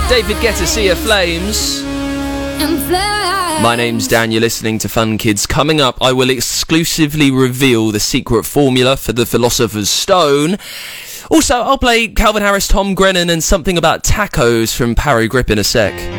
David Guetta, Sea of Flames. My name's Dan, you're listening to Fun Kids. Coming up, I will exclusively reveal the secret formula for the Philosopher's Stone. Also, I'll play Calvin Harris, Tom Grennan and something about tacos from Parry Grip in a sec.